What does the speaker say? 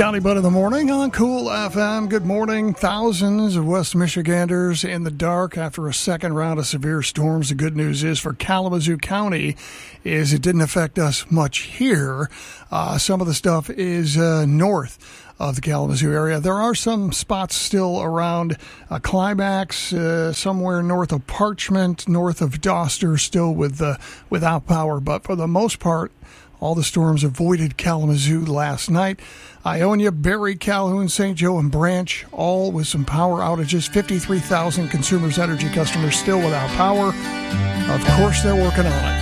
Scotty Butt in the morning on Cool FM. Good morning. Thousands of West Michiganders in the dark after a second round of severe storms. The good news is for Kalamazoo County is it didn't affect us much here. Some of the stuff is north of the Kalamazoo area. There are some spots still around Climax, somewhere north of Parchment, north of Doster, still without power. But for the most part, all the storms avoided Kalamazoo last night. Ionia, Berry, Calhoun, St. Joe, and Branch, all with some power outages. 53,000 Consumers Energy customers still without power. Of course, they're working on it.